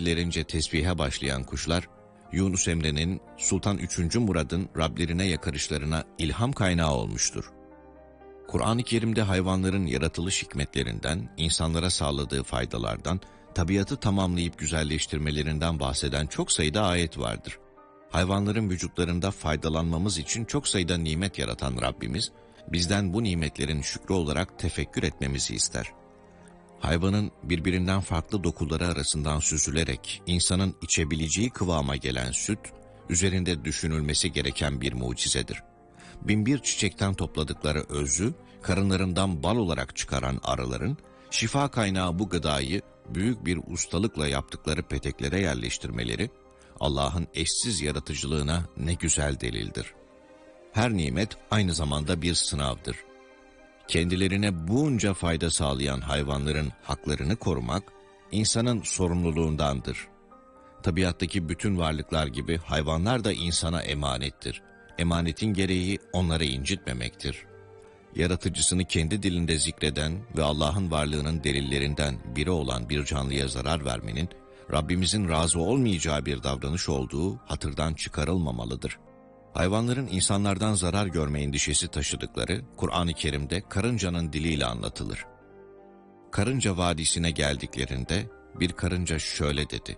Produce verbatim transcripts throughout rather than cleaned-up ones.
kendilerince tesbihe başlayan kuşlar, Yunus Emre'nin, Sultan üçüncü Murad'ın Rablerine yakarışlarına ilham kaynağı olmuştur. Kur'an-ı Kerim'de hayvanların yaratılış hikmetlerinden, insanlara sağladığı faydalardan, tabiatı tamamlayıp güzelleştirmelerinden bahseden çok sayıda ayet vardır. Hayvanların vücutlarında faydalanmamız için çok sayıda nimet yaratan Rabbimiz, bizden bu nimetlerin şükrü olarak tefekkür etmemizi ister. Hayvanın birbirinden farklı dokuları arasından süzülerek insanın içebileceği kıvama gelen süt, üzerinde düşünülmesi gereken bir mucizedir. Binbir çiçekten topladıkları özü, karınlarından bal olarak çıkaran arıların, şifa kaynağı bu gıdayı büyük bir ustalıkla yaptıkları peteklere yerleştirmeleri, Allah'ın eşsiz yaratıcılığına ne güzel delildir. Her nimet aynı zamanda bir sınavdır. Kendilerine bunca fayda sağlayan hayvanların haklarını korumak, insanın sorumluluğundandır. Tabiattaki bütün varlıklar gibi hayvanlar da insana emanettir. Emanetin gereği onları incitmemektir. Yaratıcısını kendi dilinde zikreden ve Allah'ın varlığının delillerinden biri olan bir canlıya zarar vermenin, Rabbimizin razı olmayacağı bir davranış olduğu hatırdan çıkarılmamalıdır. Hayvanların insanlardan zarar görme endişesi taşıdıkları Kur'an-ı Kerim'de karıncanın diliyle anlatılır. Karınca Vadisi'ne geldiklerinde bir karınca şöyle dedi: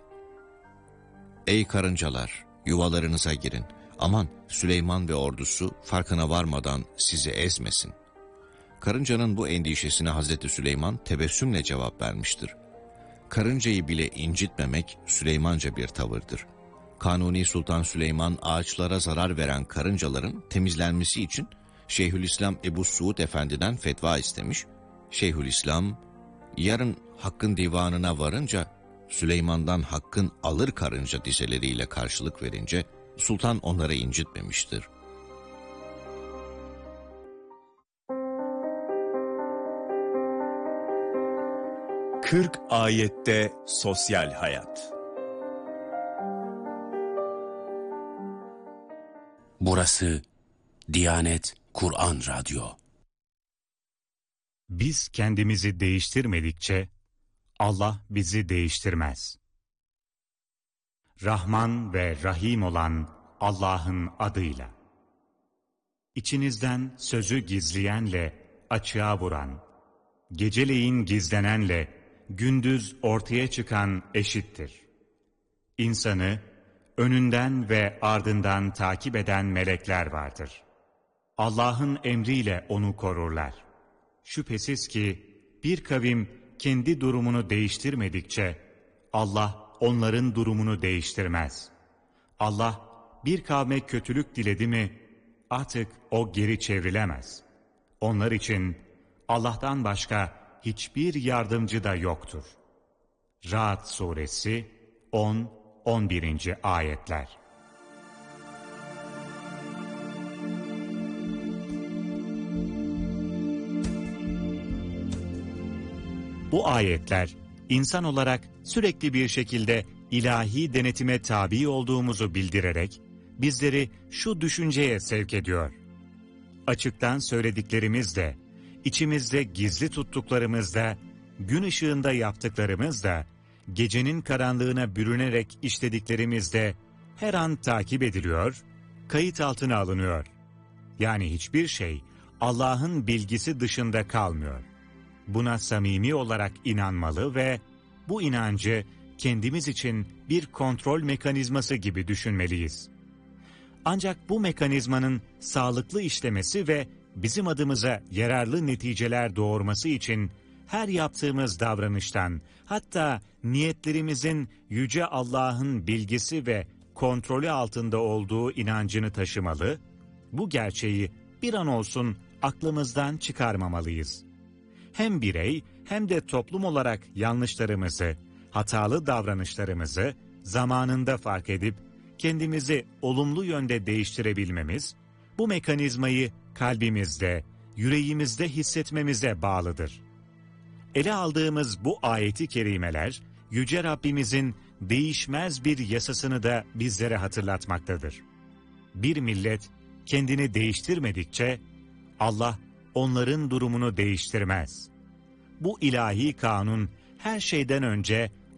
"Ey karıncalar, yuvalarınıza girin. Aman Süleyman ve ordusu farkına varmadan sizi ezmesin." Karıncanın bu endişesine Hazreti Süleyman tebessümle cevap vermiştir. Karıncayı bile incitmemek Süleymanca bir tavırdır. Kanuni Sultan Süleyman ağaçlara zarar veren karıncaların temizlenmesi için Şeyhülislam Ebu Suud Efendi'den fetva istemiş. Şeyhülislam, yarın Hakk'ın divanına varınca Süleyman'dan Hakk'ın alır karınca dizeleriyle karşılık verince sultan onları incitmemiştir. kırk ayette sosyal hayat. Burası Diyanet Kur'an Radyo. Biz kendimizi değiştirmedikçe Allah bizi değiştirmez. Rahman ve Rahim olan Allah'ın adıyla. İçinizden sözü gizleyenle açığa vuran, geceleyin gizlenenle gündüz ortaya çıkan eşittir. İnsanı önünden ve ardından takip eden melekler vardır. Allah'ın emriyle onu korurlar. Şüphesiz ki bir kavim kendi durumunu değiştirmedikçe Allah onların durumunu değiştirmez. Allah bir kavme kötülük diledi mi artık o geri çevrilemez. Onlar için Allah'tan başka hiçbir yardımcı da yoktur. Ra'd suresi on on birinci ayetler. Bu ayetler insan olarak sürekli bir şekilde ilahi denetime tabi olduğumuzu bildirerek bizleri şu düşünceye sevk ediyor. Açıktan söylediklerimiz de, içimizde gizli tuttuklarımız da, gün ışığında yaptıklarımız da, gecenin karanlığına bürünerek işlediklerimiz de her an takip ediliyor, kayıt altına alınıyor. Yani hiçbir şey Allah'ın bilgisi dışında kalmıyor. Buna samimi olarak inanmalı ve bu inancı kendimiz için bir kontrol mekanizması gibi düşünmeliyiz. Ancak bu mekanizmanın sağlıklı işlemesi ve bizim adımıza yararlı neticeler doğurması için her yaptığımız davranıştan, hatta niyetlerimizin Yüce Allah'ın bilgisi ve kontrolü altında olduğu inancını taşımalı, bu gerçeği bir an olsun aklımızdan çıkarmamalıyız. Hem birey hem de toplum olarak yanlışlarımızı, hatalı davranışlarımızı zamanında fark edip kendimizi olumlu yönde değiştirebilmemiz, bu mekanizmayı kalbimizde, yüreğimizde hissetmemize bağlıdır. Ele aldığımız bu ayeti kerimeler, Yüce Rabbimizin değişmez bir yasasını da bizlere hatırlatmaktadır. Bir millet kendini değiştirmedikçe Allah onların durumunu değiştirmez. Bu ilahi kanun her şeyden önce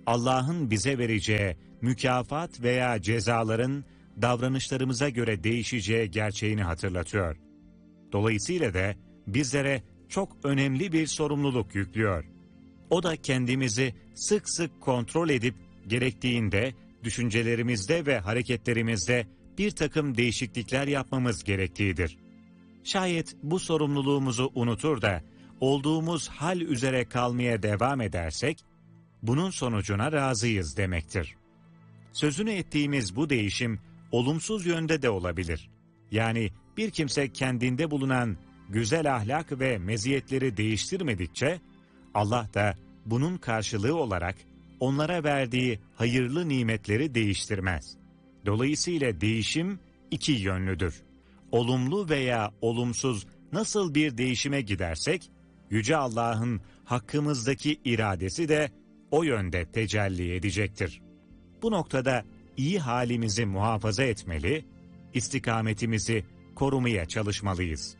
Allah'ın bize vereceği mükafat veya cezaların davranışlarımıza göre değişeceği gerçeğini hatırlatıyor. Dolayısıyla da bizlere çok önemli bir sorumluluk yüklüyor. O da kendimizi sık sık kontrol edip gerektiğinde düşüncelerimizde ve hareketlerimizde bir takım değişiklikler yapmamız gerektiğidir. Şayet bu sorumluluğumuzu unutur da olduğumuz hal üzere kalmaya devam edersek, bunun sonucuna razıyız demektir. Sözünü ettiğimiz bu değişim olumsuz yönde de olabilir. Yani bir kimse kendinde bulunan güzel ahlak ve meziyetleri değiştirmedikçe, Allah da bunun karşılığı olarak onlara verdiği hayırlı nimetleri değiştirmez. Dolayısıyla değişim iki yönlüdür. Olumlu veya olumsuz nasıl bir değişime gidersek, Yüce Allah'ın hakkımızdaki iradesi de o yönde tecelli edecektir. Bu noktada iyi halimizi muhafaza etmeli, istikametimizi korumaya çalışmalıyız.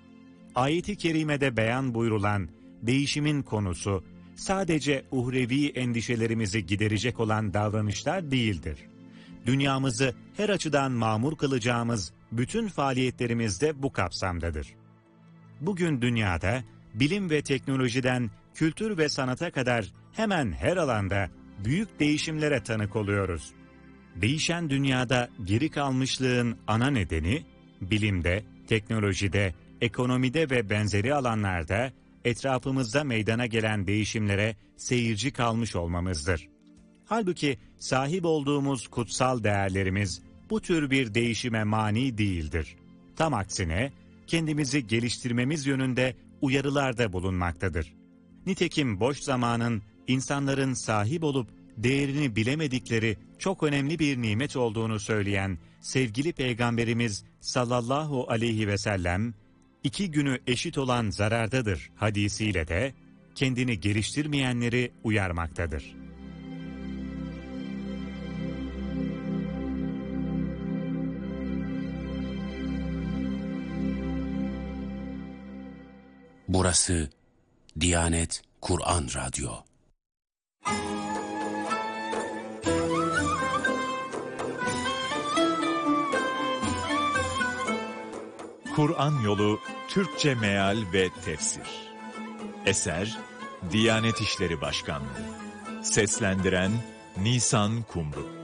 Ayet-i kerimede beyan buyurulan değişimin konusu, sadece uhrevi endişelerimizi giderecek olan davranışlar değildir. Dünyamızı her açıdan mamur kılacağımız bütün faaliyetlerimiz de bu kapsamdadır. Bugün dünyada bilim ve teknolojiden kültür ve sanata kadar hemen her alanda büyük değişimlere tanık oluyoruz. Değişen dünyada geri kalmışlığın ana nedeni, bilimde, teknolojide, ekonomide ve benzeri alanlarda etrafımızda meydana gelen değişimlere seyirci kalmış olmamızdır. Halbuki sahip olduğumuz kutsal değerlerimiz bu tür bir değişime mani değildir. Tam aksine kendimizi geliştirmemiz yönünde uyarılarda bulunmaktadır. Nitekim boş zamanın insanların sahip olup değerini bilemedikleri çok önemli bir nimet olduğunu söyleyen sevgili Peygamberimiz sallallahu aleyhi ve sellem, iki günü eşit olan zarardadır hadisiyle de kendini geliştirmeyenleri uyarmaktadır. Burası Diyanet Kur'an Radyo. Kur'an Yolu Türkçe Meal ve Tefsir. Eser Diyanet İşleri Başkanlığı. Seslendiren Nisan Kumru.